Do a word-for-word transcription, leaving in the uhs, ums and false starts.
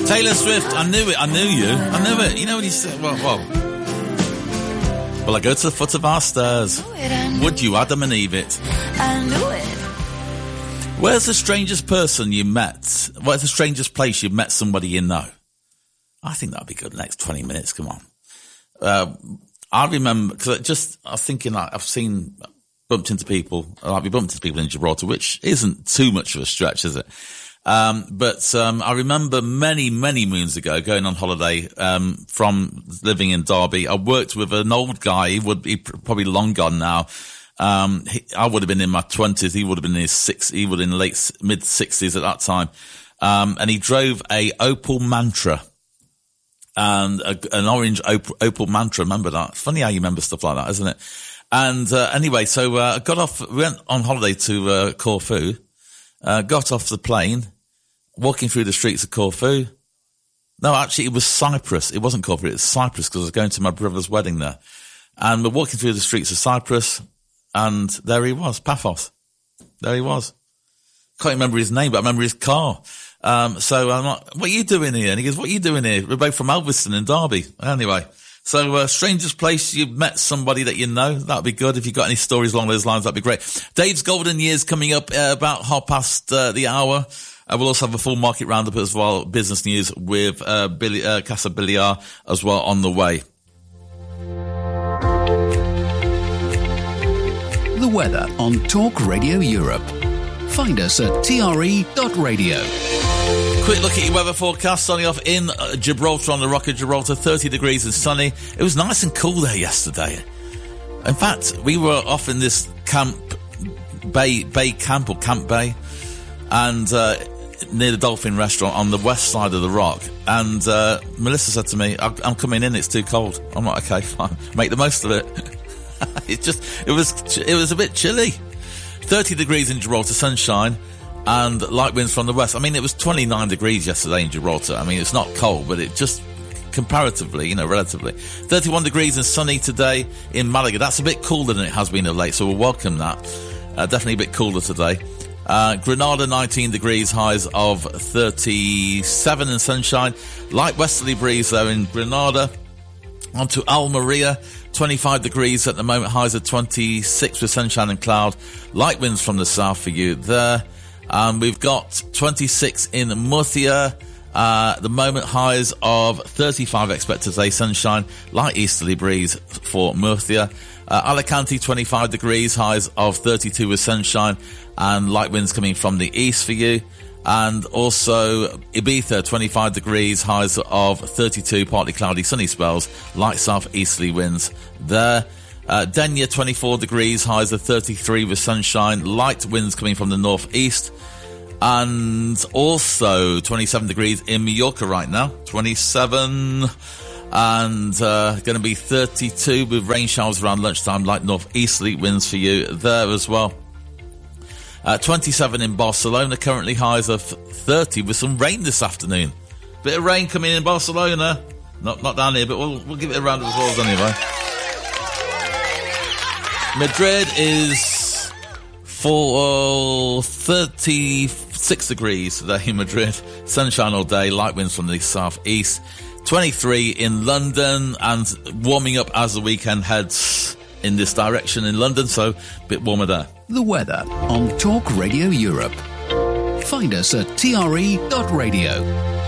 Taylor Swift, I knew it, I knew you. I knew it. You know what he said? Well, well. Well, I go to the foot of our stairs. Would you, Adam and Eve it? I knew it. Where's the strangest person you met? Where's the strangest place you've met somebody you know? I think that'd be good. Next twenty minutes, come on. Uh, I remember, because I just, I was thinking, like, I've seen, bumped into people, like we bumped into people in Gibraltar, which isn't too much of a stretch, is it? Um, but, um, I remember many, many moons ago going on holiday, um, from living in Derby. I worked with an old guy. He would be probably long gone now. Um, he, I would have been in my twenties. He would have been in his six, he would have been late, mid sixties at that time. Um, and he drove a Opel Mantra and a, an orange Opel, Opel Mantra. Remember that? Funny how you remember stuff like that, isn't it? And, uh, anyway, so, uh, I got off, we went on holiday to, uh, Corfu. Uh, got off the plane, walking through the streets of Corfu. No, actually, it was Cyprus. It wasn't Corfu, it was Cyprus, because I was going to my brother's wedding there. And we're walking through the streets of Cyprus, and there he was, Paphos. There he was. Can't remember his name, but I remember his car. Um, so I'm like, what are you doing here? And he goes, what are you doing here? We're both from Elveston in Derby. Anyway. So, uh, strangest place you've met somebody that you know, that'd be good. If you've got any stories along those lines, that'd be great. Dave's Golden Years coming up uh, about half past uh, the hour. Uh, we'll also have a full market roundup as well, business news with uh, Billy, uh, Casa Billiard as well on the way. The weather on Talk Radio Europe. Find us at T R E dot radio. Quick look at your weather forecast, starting off in uh, Gibraltar on the Rock of Gibraltar, thirty degrees and sunny. It was nice and cool there yesterday. In fact, we were off in this camp, Bay, Bay Camp or Camp Bay, and uh, near the Dolphin Restaurant on the west side of the Rock. And uh, Melissa said to me, I'm coming in, it's too cold. I'm like, okay, fine, make the most of it. It just, it was, it was a bit chilly. thirty degrees in Gibraltar, sunshine, and light winds from the west. I mean, it was twenty-nine degrees yesterday in Gibraltar. I mean, it's not cold, but it just, comparatively, you know, relatively. thirty-one degrees and sunny today in Malaga. That's a bit cooler than it has been of late, so we'll welcome that. Uh, definitely a bit cooler today. Uh, Granada, nineteen degrees, highs of thirty-seven and sunshine. Light westerly breeze, though, in Granada. On to Almeria, twenty-five degrees at the moment, highs of twenty-six with sunshine and cloud. Light winds from the south for you there. Um, we've got twenty-six in Murcia. Uh, at the moment, highs of thirty-five expected today, sunshine. Light easterly breeze for Murcia. Uh, Alicante, twenty-five degrees, highs of thirty-two with sunshine and light winds coming from the east for you. And also Ibiza, twenty-five degrees, highs of thirty-two, partly cloudy, sunny spells, light south-easterly winds there. Uh, Denia, twenty-four degrees, highs of thirty-three with sunshine, light winds coming from the northeast. And also twenty-seven degrees in Mallorca right now, twenty-seven, and uh, going to be thirty-two with rain showers around lunchtime, light northeasterly winds for you there as well. Uh, twenty-seven in Barcelona, currently highs of thirty with some rain this afternoon. Bit of rain coming in Barcelona. Not not down here, but we'll we'll give it a round of applause anyway. Madrid is for thirty-six degrees today in Madrid. Sunshine all day, light winds from the southeast. twenty-three in London, and warming up as the weekend heads in this direction in London, so a bit warmer there. The weather on Talk Radio Europe. Find us at T R E dot radio.